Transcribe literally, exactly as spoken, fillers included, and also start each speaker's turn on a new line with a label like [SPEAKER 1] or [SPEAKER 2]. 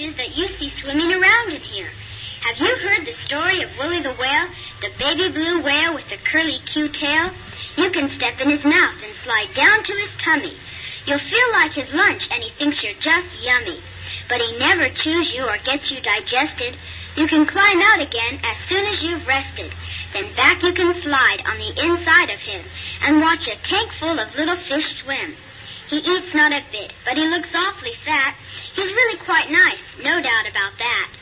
[SPEAKER 1] fishes that you see swimming around in here. Have you heard the story of Willie the Whale, the baby blue whale with the curly Q tail? You can step in his mouth and slide down to his tummy. You'll feel like his lunch, and he thinks you're just yummy. But he never chews you or gets you digested. You can climb out again as soon as you've rested. Then back you can slide on the inside of him and watch a tank full of little fish swim. He eats not a bit, but he looks awfully fat. He's really quite nice, no doubt about that.